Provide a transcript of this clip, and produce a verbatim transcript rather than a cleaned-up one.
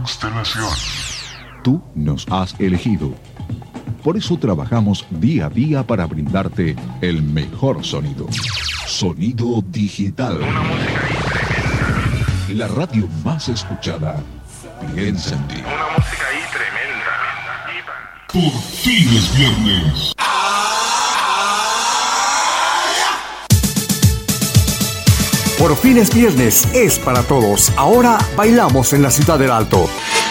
constelación. Tú nos has elegido. Por eso trabajamos día a día para brindarte el mejor sonido. Sonido digital. Una música ahí tremenda. La radio más escuchada. Piensa en ti. Una música ahí tremenda. Por fin es viernes. Por fin es viernes, es para todos. Ahora bailamos en la Ciudad del Alto.